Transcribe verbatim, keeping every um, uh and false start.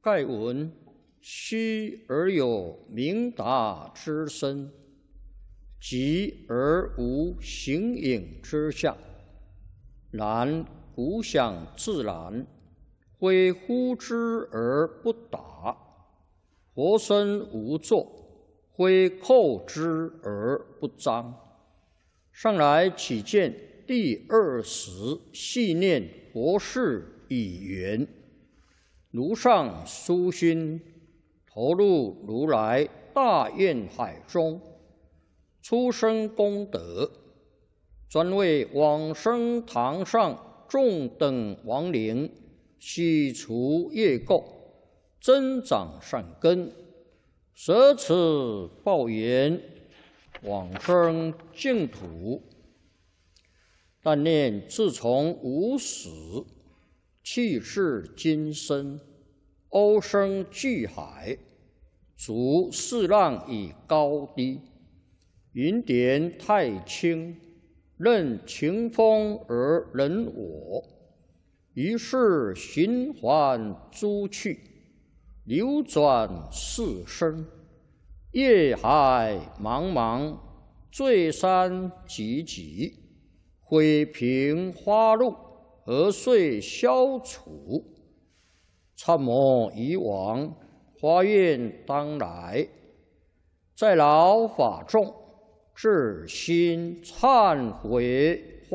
盖闻虚而有明达之身，寂而无形影之相。然古想自然，非呼之而不答；活生无作，非叩之而不彰。上来启见第二十细念佛事已圆，如上殊心，投入如来大愿海中，出生功德，专为往生堂上众等亡灵洗除业垢，增长善根，舍此报缘，往生净土。但念自从无始，气世今生，欧生巨海，逐四浪以高低，云点太清，任情风而人我。于是循环诸趣，流转四生，业海茫茫，罪山急急，毁平花路，何遂消除？参谋以往，发愿当来，在劳法众，至心忏悔